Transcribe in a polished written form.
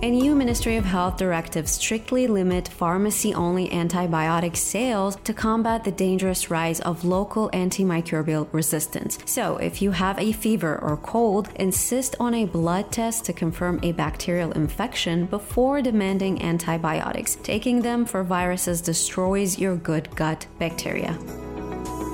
A new Ministry of Health directive strictly limit pharmacy-only antibiotic sales to combat the dangerous rise of local antimicrobial resistance. So, if you have a fever or cold, insist on a blood test to confirm a bacterial infection before demanding antibiotics. Taking them for viruses destroys your good gut bacteria.